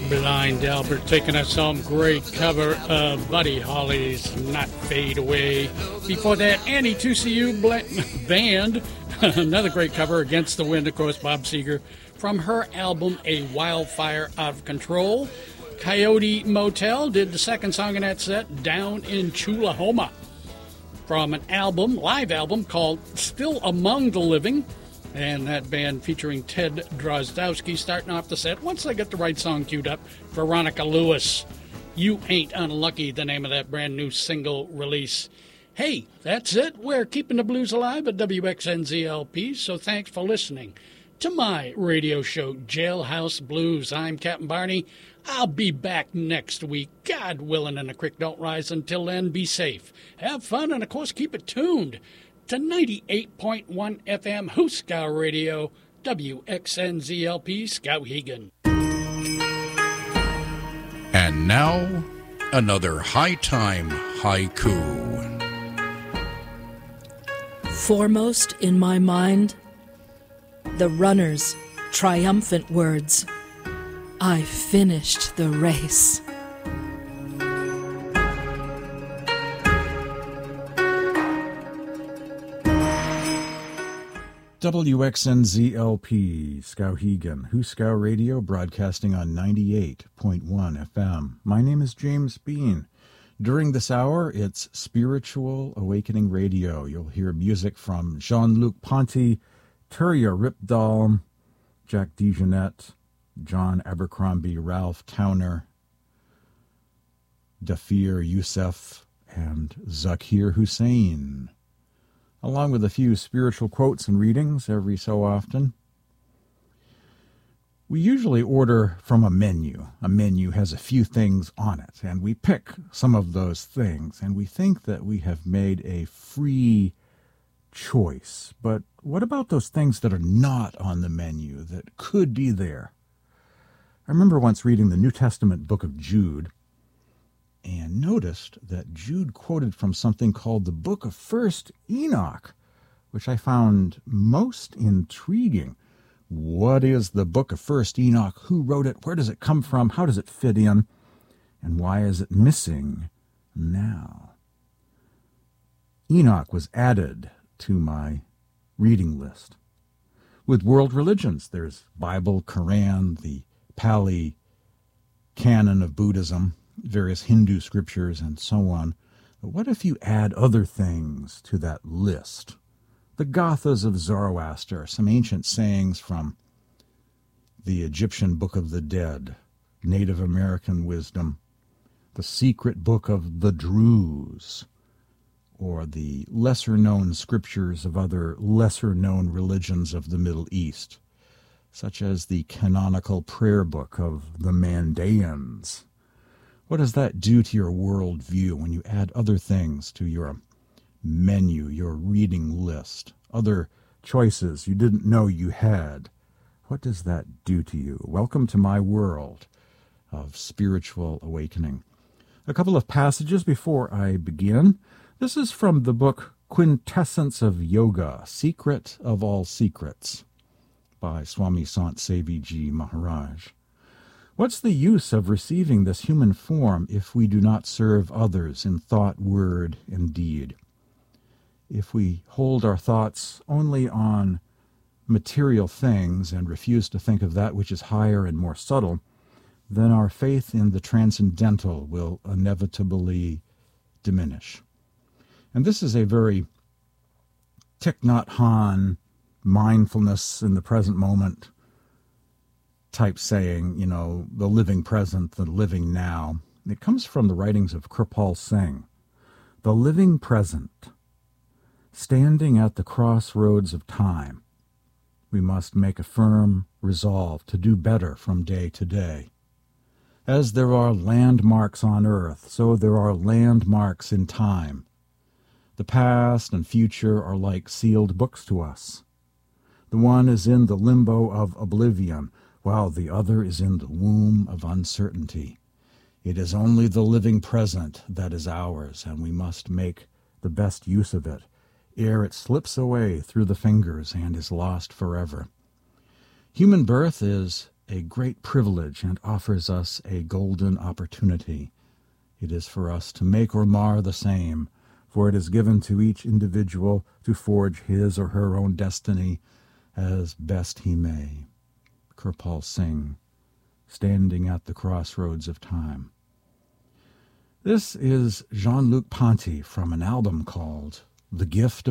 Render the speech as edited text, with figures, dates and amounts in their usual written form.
Blind Albert taking us some great cover of Buddy Holly's Not Fade Away. Before that, Annie 2CU Band, another great cover, Against the Wind, of course, Bob Seger, from her album A Wildfire Out of Control. Coyote Motel did the second song in that set, Down in Chulahoma, from an album, live album, called Still Among the Living. And that band featuring Ted Drozdowski starting off the set. Once I get the right song queued up, Veronica Lewis, You Ain't Unlucky, the name of that brand new single release. Hey, that's it. We're keeping the blues alive at WXNZLP, so thanks for listening to my radio show, Jailhouse Blues. I'm Captain Barney. I'll be back next week, God willing, and the creek don't rise. Until then, be safe, have fun, and of course keep it tuned to 98.1 FM Hooskow Radio, WXNZLP, Skowhegan. And now, another High Time Haiku. Foremost in my mind, the runner's triumphant words, I finished the race. WXNZLP, Skowhegan, Hooskow Radio, broadcasting on 98.1 FM. My name is James Bean. During this hour, it's Spiritual Awakening Radio. You'll hear music from Jean-Luc Ponty, Turya Ripdahl, Jack DeJohnette, John Abercrombie, Ralph Towner, Dafir Youssef, and Zakir Hussain, along with a few spiritual quotes and readings every so often. We usually order from a menu. A menu has a few things on it, and we pick some of those things, and we think that we have made a free choice. But what about those things that are not on the menu that could be there? I remember once reading the New Testament book of Jude, and noticed that Jude quoted from something called the Book of First Enoch, which I found most intriguing. What is the Book of First Enoch? Who wrote it? Where does it come from? How does it fit in? And why is it missing now? Enoch was added to my reading list. With world religions, there's Bible, Quran, the Pali canon of Buddhism, various Hindu scriptures, and so on. But what if you add other things to that list? The Gathas of Zoroaster, some ancient sayings from the Egyptian Book of the Dead, Native American wisdom, the secret book of the Druze, or the lesser-known scriptures of other lesser-known religions of the Middle East, such as the canonical prayer book of the Mandaeans. What does that do to your worldview when you add other things to your menu, your reading list, other choices you didn't know you had? What does that do to you? Welcome to my world of spiritual awakening. A couple of passages before I begin. This is from the book Quintessence of Yoga, Secret of All Secrets, by Swami Sant Sevi Ji Maharaj. What's the use of receiving this human form if we do not serve others in thought, word, and deed? If we hold our thoughts only on material things and refuse to think of that which is higher and more subtle, then our faith in the transcendental will inevitably diminish. And this is a very Thich Nhat Hanh, mindfulness in the present moment type saying, the living present, the living now. It comes from the writings of Kirpal Singh. The living present, standing at the crossroads of time, we must make a firm resolve to do better from day to day. As there are landmarks on earth, so there are landmarks in time. The past and future are like sealed books to us. The one is in the limbo of oblivion, while the other is in the womb of uncertainty. It is only the living present that is ours, and we must make the best use of it, ere it slips away through the fingers and is lost forever. Human birth is a great privilege and offers us a golden opportunity. It is for us to make or mar the same, for it is given to each individual to forge his or her own destiny as best he may. Kirpal Singh, Standing at the Crossroads of Time. This is Jean-Luc Ponty from an album called The Gift of